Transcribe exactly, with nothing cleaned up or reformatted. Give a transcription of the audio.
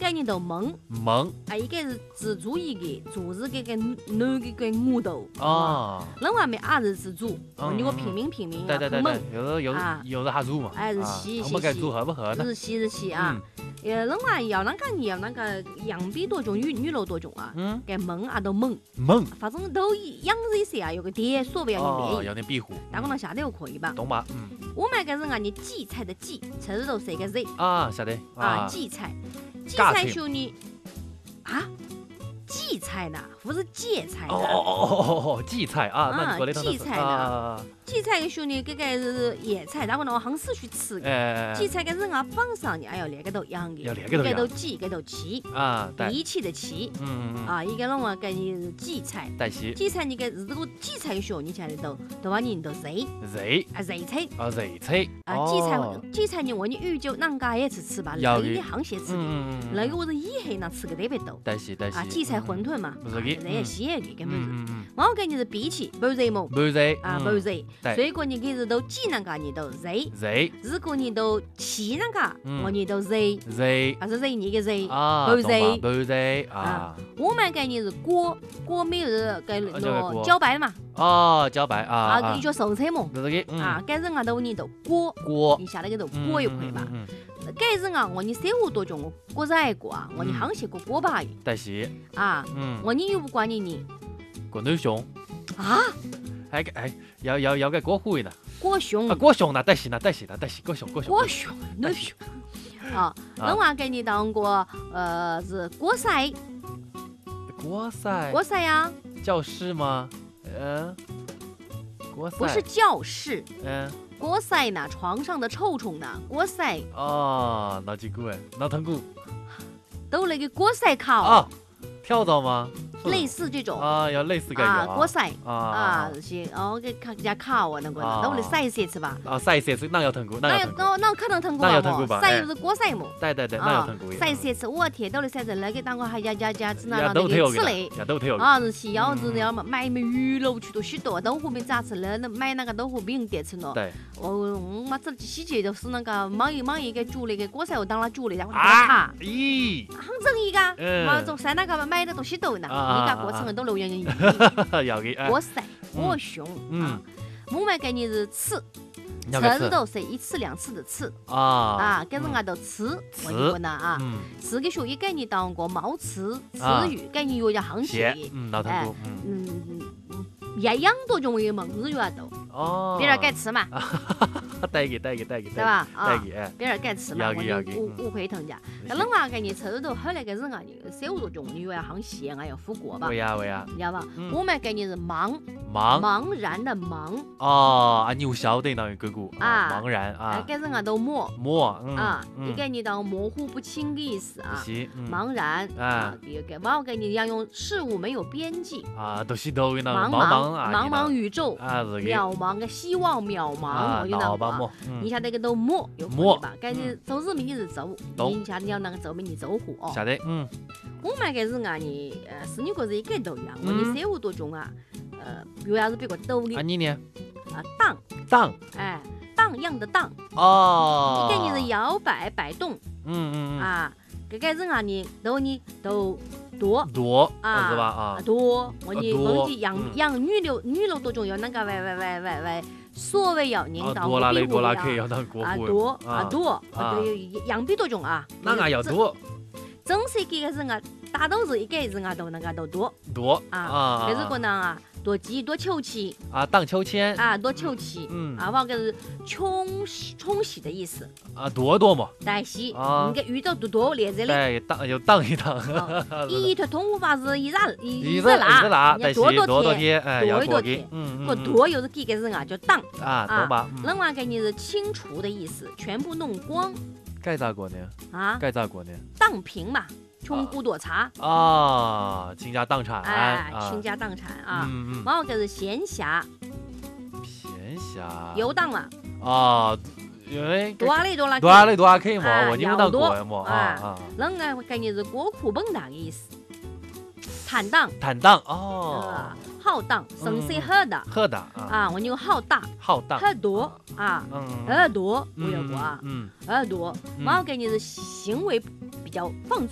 概念到猛， 猛啊，一个是自主一个，主是这个男的个木头哦， 另外面也是自主， 嗯你给我平民平民对对对对，有的有啊有的还做嘛， 哎是啊洗洗我们该洗做合不合呢？ 是洗是洗啊。呃，另外要那个你要那个羊比多重，女女肉多重啊？ 嗯， 该猛啊都猛， 猛反正都养着一些啊，有个点所谓要哦， 你练， 有点庇护， 大光能下头又可以吧？ 懂吧？嗯我们个是啊，你荠菜的荠，菜字头是个 z 啊，晓得啊，荠菜，荠菜兄弟啊，荠菜呢，不是芥菜的。 哦哦哦哦哦哦，荠菜啊，那你说的荠菜呢？ 荠菜个兄弟，这个是野菜，然后呢，我很少去吃的。 哎， 荠菜个人啊，榜上呢，哎呦，那个都养的， 要那个都养都荠，这都荠， 啊，对， 荠荠的荠。 嗯嗯嗯， 啊，一个侬话搿你是荠菜， 带西荠菜你搿是这个荠菜个小，你晓得都都把人都贼贼啊贼菜啊贼菜啊荠菜荠菜你我你鱼就啷个也吃吃吧，那一行些吃的，那个我是以后呢吃个特别多。 带西带西啊，荠菜馄饨嘛， 不是的， 那也西个根本是。 嗯嗯我搿你是比起不热么？ 不热啊不热， 对所以讲你搿是都荠那个你都热， 热， 如果你都荠那个我你都热， 热啊是热你个热啊， 不热不热啊啊。我们搿你是锅锅米是搿啊叫个喏锅茭白嘛。 哦，茭白啊啊， 啊伊，叫蔬菜嘛。 不是的，嗯啊，搿人啊都你都锅， 锅你下来搿头锅一块吧。 嗯， 搿人啊，我你三五多种，我锅是爱过啊，我你行些过锅巴带西， 啊， 嗯， 我你又不管你你锅头熊， 啊， 还哎要要要个锅糊呢， 锅熊啊，锅熊呢，带西呢，带西呢，带西锅熊锅熊锅熊那熊啊，另外给你当过呃是锅塞锅塞锅塞呀， 教室吗？嗯，锅塞不是教室， 嗯。 锅塞呢，床上的臭虫呢，锅塞哦，脑筋骨哎，脑疼骨都那个锅塞烤啊，跳蚤吗？ 类似这种啊，要类似感啊， 觉锅塞啊啊，这些哦，给看人家烤啊，那个那我来晒一晒吃吧。 啊，晒一晒是那要疼骨，那那要疼骨， 那那可能疼骨那要疼骨吧晒又是锅晒嘛。 对对对，那要疼骨。 晒一晒吃，我天，都来晒着那个当个还呀呀呀，只那那呀都个吃嘞。 呀都跳。 啊，是去要子要么买么鱼肉去都许多，豆腐饼咋吃了？那买那个豆腐饼得吃喏。 对。 哦，我妈这细节就是那个忙一忙一个煮那个锅晒，我当了煮的，然后就啊卡。 咦。 很正义噶， 嗯。 嘛从晒那个买的都许多呢，你家过程都留洋洋。 要给。 锅晒，锅熊。嗯。我们给你是吃。吃字头是一次两次的次啊啊，跟人家都吃，我就讲呢啊，吃个学一概念当过毛刺、刺鱼，概念又要行些， 嗯，老汤锅， 嗯嗯嗯，一样多种为蒙日月多，哦，别人该吃嘛， 带给带给带给， 对吧？ 带给， 别人该吃嘛，我就五五块藤家，那另外概念吃字头后来个人啊，三五多种，你又要行些啊，要复国吧？ 为呀为呀， 你知道吧？我们概念是茫茫茫然的茫， 哦，啊，你晓得那个股啊， 茫然啊， 该人啊都模模啊，一个你当模糊不清的意思啊，茫然啊， 第二个茫个你要用事物没有边际啊，都是都那茫茫啊，茫茫宇宙啊， 渺茫个希望渺茫，我就那个，你晓得个都模有模吧？该是走日明你是走，你晓得要那个走明你走火哦， 晓得嗯， 我们个是啊你呃是你个是一个都一样，我你三五多种啊，呃，比如要是别个抖的啊你呢？ 啊荡荡哎。荡漾的荡哦， 一个你是摇摆摆动， 嗯嗯啊，这个人啊你都你都多多啊是吧啊多，我你问题养养女流女流多重要那个喂喂喂喂喂，所谓要人当多拉嘞多拉可以要当国啊多啊多啊对养比多种啊， 那个要多， 真是几个人啊，大都是一个人啊都那个都多多啊，但是可能啊。多积多求其啊，荡秋千啊，多求其，嗯啊，我个是冲冲洗的意思啊，多多嘛， 但是你个遇到多多连着嘞，对，荡就荡一荡， 一条通话是一热一热一热辣，但是多多天，哎， 多多天， 嗯个多又是几个人啊，叫荡啊，懂吧？ 另外个你是清除的意思，全部弄光， 该咋过呢？ 啊， 该咋过呢？ 荡平嘛。穷苦多茶啊，倾家荡产， 哎，倾家荡产啊，然后个是闲暇， 闲暇游荡了啊，因为多阿里多拉多阿里多阿可以嘛，我你们当过嘛啊啊，另外概念是国苦奔荡的意思，坦荡， 坦荡哦， 浩荡，声色赫大， 赫大啊，我有浩大， 浩大， 很多啊，耳朵我有过啊，耳朵，然后概念是行为比较放纵。